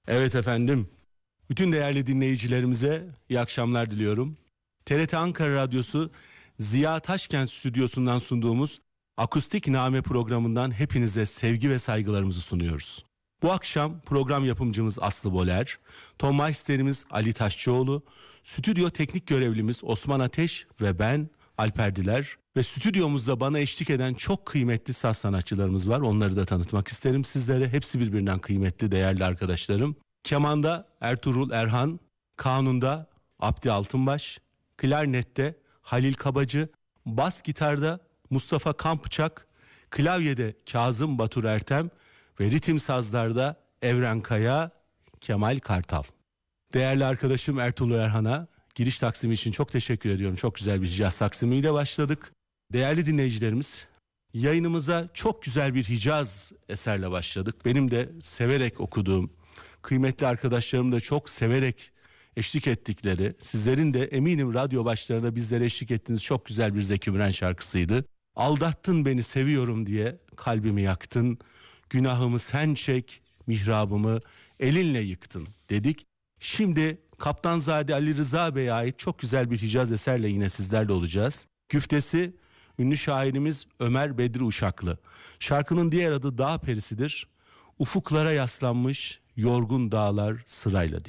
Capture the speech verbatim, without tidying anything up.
Evet efendim. Bütün değerli dinleyicilerimize iyi akşamlar diliyorum. T R T Ankara Radyosu Ziya Taşkent stüdyosundan sunduğumuz Akustik Name programından hepinize sevgi ve saygılarımızı sunuyoruz. Bu akşam program yapımcımız Aslı Boler, ton maisterimiz Ali Taşçıoğlu, stüdyo teknik görevlimiz Osman Ateş ve ben Alper Diler ve stüdyomuzda bana eşlik eden çok kıymetli saz sanatçılarımız var. Onları da tanıtmak isterim sizlere. Hepsi birbirinden kıymetli, değerli arkadaşlarım. Kemanda Ertuğrul Erhan, kanunda Abdi Altınbaş, klarnette Halil Kabacı, bas gitarda Mustafa Kampçak, klavyede Kazım Batur Ertem ve ritim sazlarda Evren Kaya, Kemal Kartal. Değerli arkadaşım Ertuğrul Erhan'a giriş taksimi için çok teşekkür ediyorum. Çok güzel bir Hicaz taksimiyle başladık. Değerli dinleyicilerimiz, yayınımıza çok güzel bir Hicaz eserle başladık. Benim de severek okuduğum, kıymetli arkadaşlarım da çok severek eşlik ettikleri, sizlerin de eminim radyo başlarında bizlere eşlik ettiğiniz çok güzel bir Zeki Müren şarkısıydı. Aldattın beni seviyorum diye kalbimi yaktın, günahımı sen çek, mihrabımı elinle yıktın dedik. Şimdi Kaptanzade Ali Rıza Bey'e ait çok güzel bir Hicaz eserle yine sizlerle olacağız. Güftesi ünlü şairimiz Ömer Bedri Uşaklı. Şarkının diğer adı Dağ Perisidir. Ufuklara yaslanmış yorgun dağlar sırayla diye.